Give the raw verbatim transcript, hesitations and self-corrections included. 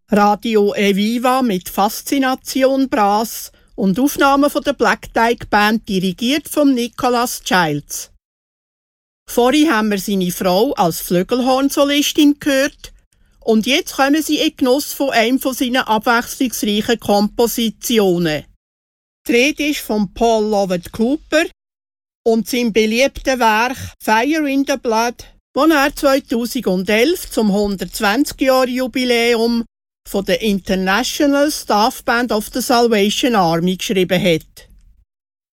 Radio Eviva mit Faszination Brass und Aufnahmen von der Black Dyke Band dirigiert von Nicholas Childs. Vorhin haben wir seine Frau als Flügelhornsolistin gehört und jetzt kommen sie in Genuss von einem von seinen abwechslungsreichen Kompositionen. Die Rede ist von Paul Lovett Cooper und seinem beliebten Werk Fire in the Blood, das er zweitausendelf zum hundertzwanzig-Jahr-Jubiläum von der International Staff Band of the Salvation Army geschrieben hat.